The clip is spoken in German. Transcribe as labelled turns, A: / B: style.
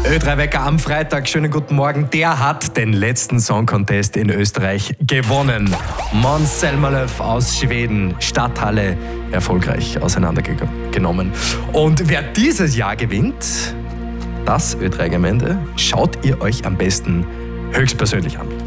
A: Ö3-Wecker am Freitag, schönen guten Morgen. Der hat den letzten Song Contest in Österreich gewonnen. Måns Zelmerlöw aus Schweden, Stadthalle, erfolgreich auseinandergenommen. Und wer dieses Jahr gewinnt, das Ö3-Gemeinde, schaut ihr euch am besten höchstpersönlich an.